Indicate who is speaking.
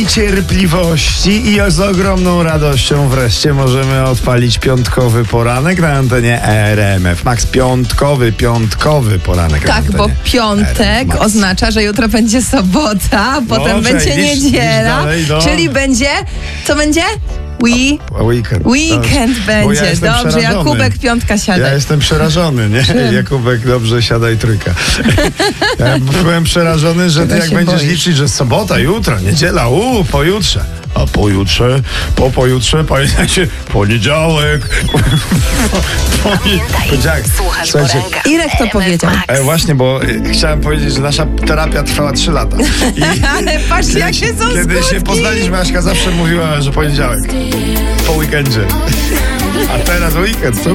Speaker 1: cierpliwości i z ogromną radością wreszcie możemy odpalić piątkowy poranek na antenie RMF Max. Piątkowy poranek.
Speaker 2: Tak, bo piątek oznacza, że jutro będzie sobota, a potem będzie niedziela, czyli będzie, co będzie? Weekend będzie. Dobrze, Jakubek, piątka, siadaj.
Speaker 1: Ja jestem przerażony, nie? Jakubek, dobrze, siadaj, trójka. Ja byłem przerażony, że ty jak będziesz liczyć, że sobota, jutro, niedziela, pojutrze. A pojutrze, pojutrze, pamiętajcie, poniedziałek.
Speaker 3: Słuchajcie,
Speaker 2: Irek to powiedział.
Speaker 1: Właśnie, bo chciałem powiedzieć, że nasza terapia trwała 3 lata.
Speaker 2: Ale patrz, jak się są
Speaker 1: Kiedy
Speaker 2: skutki.
Speaker 1: się poznaliśmy, Aśka zawsze mówiła, że poniedziałek. Po weekendzie. A teraz weekend, super.